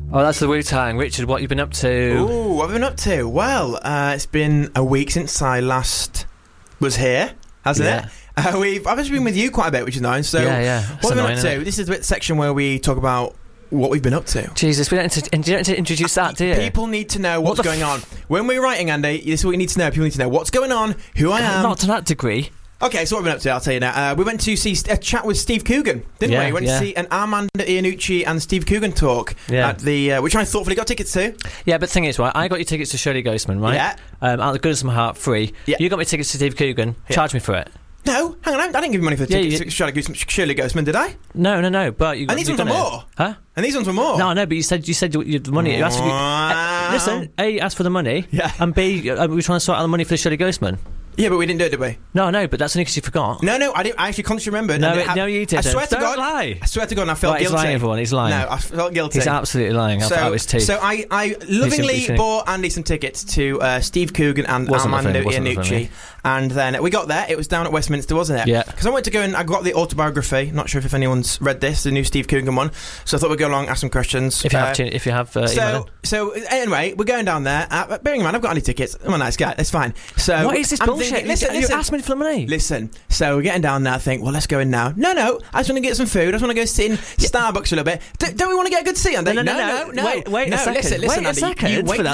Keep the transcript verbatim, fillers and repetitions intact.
Oh, that's the Wu-Tang. Richard, what have you been up to? Ooh, what have I been up to? Well, uh, it's been a week since I last was here, hasn't Yeah. it? Uh, we've I've actually been with you quite a bit, which is nice. So, Yeah, yeah. That's what have we been annoying, up isn't to? it? This is the bit section where we talk about what we've been up to. Jesus, we don't need to, you don't need to introduce that, do you? People need to know what's What the going f- on. When we're writing, Andy, this is what you need to know. People need to know what's going on, who I am. Not to that degree. Okay, so what we've been up to, I'll tell you now. Uh, we went to see a chat with Steve Coogan, didn't Yeah, we? We went yeah. to see an Armando Iannucci and Steve Coogan talk, Yeah. at the uh, which I thoughtfully got tickets to. Yeah, but the thing is, right, I got you tickets to Shirley Ghostman, right? Yeah. Um, out of the goodness of my heart, free. Yeah. You got me tickets to Steve Coogan. Yeah. Charge me for it. No, hang on, I didn't give you money for the Yeah, tickets you- to Shirley Ghostman, Shirley Ghostman, did I? No, no, no. But you got And these you ones were done it. more. Huh? And these ones were more. No, no. But you said you said you, the money. You asked for, you, Wow. uh, listen, A, you asked for the money. Yeah. And B, uh, we were trying to sort out the money for the Shirley Ghostman. Yeah, but we didn't do it, did we? No, no. But that's only because you forgot. No, no, I didn't. I actually consciously remembered. No, and it it- had- no, you didn't. I swear to Don't God. lie. I swear to God, and I felt Right, he's guilty. lying, everyone. He's lying. No, I felt guilty. He's absolutely lying. I've So, out his teeth. so I, I lovingly He's- he's- bought Andy some tickets to uh, Steve Coogan and Wasn't the Armando thing, wasn't the Iannucci, thing. and then we got there. It was down at Westminster, wasn't it? Yeah. Because I went to go and I got the autobiography. Not sure if anyone's read this, the new Steve Coogan one. So I thought we'd go along, ask some questions. if you Uh, have, to, if you have, uh, email so, him. so anyway, we're going down there. Uh, bearing in mind, I've got any tickets. I'm a nice guy. That's fine. So What is this I'm bullshit? thinking- You- listen, you listen, asked me for the money. Listen, so we're getting down there. I think, well, let's go in now. No, no, I just want to get some food. I just want to go sit in Starbucks for a little bit. D- don't we want to get a good seat, Andy? No, no, no, no. no. Wait, wait no, a second. Listen, listen, Wait a Andy. second You wait for that